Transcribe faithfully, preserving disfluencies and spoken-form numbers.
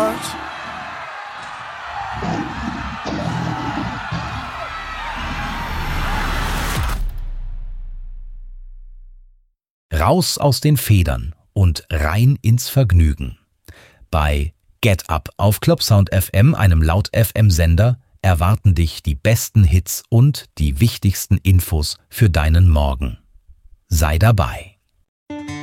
Gott. Raus aus den Federn und rein ins Vergnügen. Bei Get Up auf Clubsound F M, einem Laut-F M-Sender, erwarten dich die besten Hits und die wichtigsten Infos für deinen Morgen. Sei dabei.